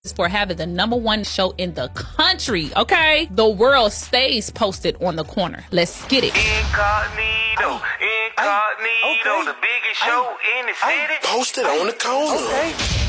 for having the #1 show in the country, okay? The world stays posted on the corner. Let's get it. Incognito, the biggest show in the city. Posted on the corner. Okay.